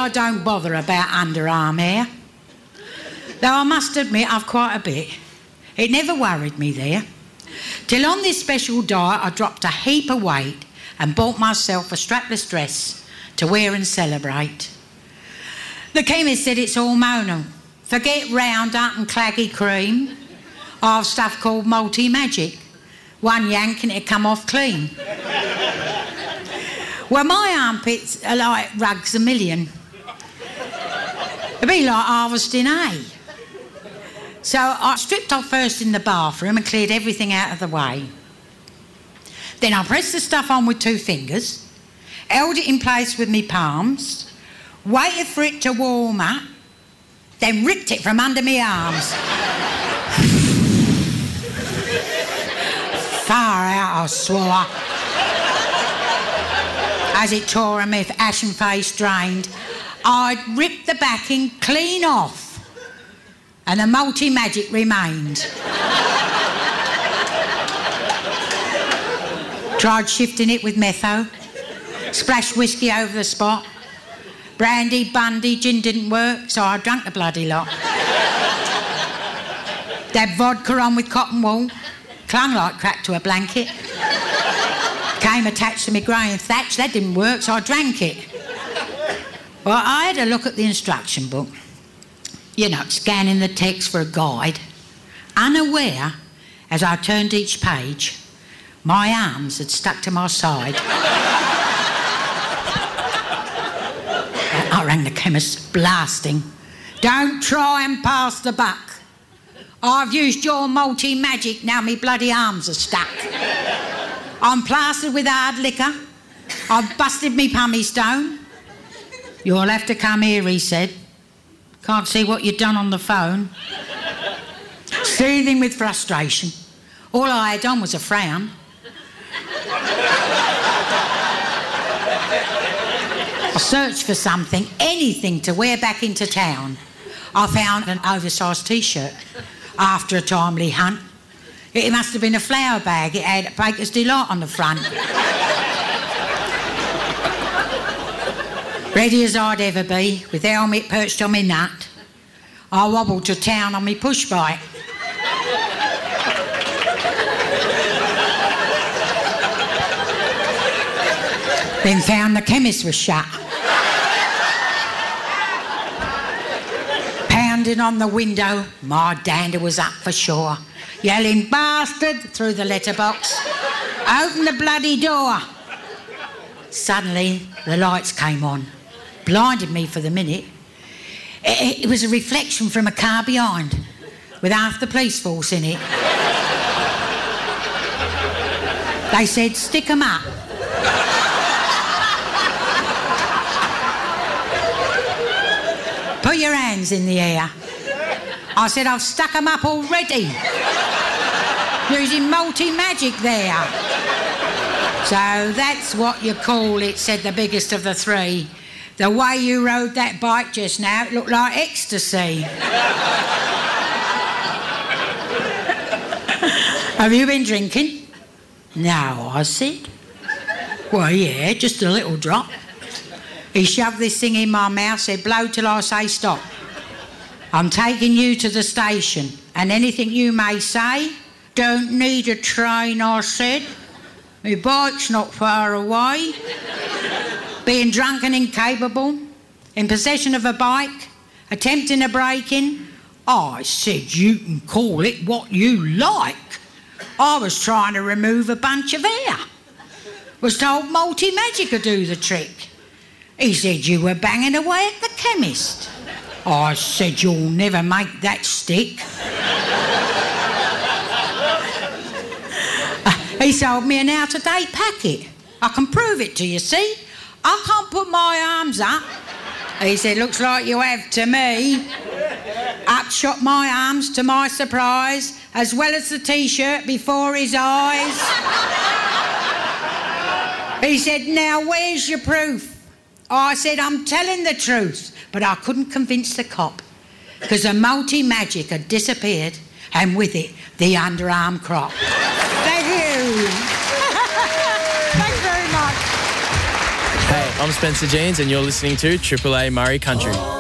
I don't bother about underarm hair. Though I must admit I've quite a bit. It never worried me there. Till on this special diet I dropped a heap of weight and bought myself a strapless dress to wear and celebrate. The chemist said it's hormonal. Forget Roundup and claggy cream. I've stuff called Multi-Magic. One yank and it'll come off clean. Well, my armpits are like rugs a million. It'd be like harvesting hay. So I stripped off first in the bathroom and cleared everything out of the way. Then I pressed the stuff on with 2 fingers, held it in place with me palms, waited for it to warm up, then ripped it from under me arms. Far out, I swore. As it tore and my ashen face drained, I'd ripped the backing clean off. And the Multi-Magic remained. Tried shifting it with metho, splashed whiskey over the spot. Brandy, Bundy, gin didn't work, so I drank the bloody lot. Dabbed vodka on with cotton wool, clung like crack to a blanket. Came attached to my grey and thatch, that didn't work, so I drank it. Well, I had a look at the instruction book. You know, scanning the text for a guide. Unaware, as I turned each page, my arms had stuck to my side. I rang the chemist, blasting. Don't try and pass the buck. I've used your Multi-Magic, now me bloody arms are stuck. I'm plastered with hard liquor. I've busted me pummy stone. You'll have to come here, he said. Can't see what you'd done on the phone. Seething with frustration. All I had on was a frown. I searched for something, anything to wear back into town. I found an oversized T-shirt after a timely hunt. It must have been a flower bag. It had Baker's Delight on the front. Ready as I'd ever be, with the helmet perched on my nut, I wobbled to town on my push bike. Then found the chemist was shut. Pounding on the window, my dander was up for sure. Yelling, bastard, through the letterbox. Open the bloody door. Suddenly, the lights came on. Blinded me for the minute. It was a reflection from a car behind, with half the police force in it. They said, stick 'em up. Put your hands in the air. I said, I've stuck 'em up already. Using Multi-Magic there. So that's what you call it, said the biggest of the 3. The way you rode that bike just now, it looked like ecstasy. Have you been drinking? No, I said. Well, yeah, just a little drop. He shoved this thing in my mouth, said, blow till I say stop. I'm taking you to the station, and anything you may say, don't need a train, I said. My bike's not far away. Being drunk and incapable, in possession of a bike, attempting a break-in. I said, you can call it what you like. I was trying to remove a bunch of hair. Was told Multi-Magic would do the trick. He said you were banging away at the chemist. I said, you'll never make that stick. He sold me an out-of-date packet. I can prove it to you, see? I can't put my arms up. He said, looks like you have to me. Up shot my arms to my surprise, as well as the T-shirt before his eyes. He said, now where's your proof? I said, I'm telling the truth, but I couldn't convince the cop because the Multi-Magic had disappeared and with it, the underarm crop. Thank you. Thanks very much. Hey. I'm Spencer Jeans and you're listening to Triple A Murray Country.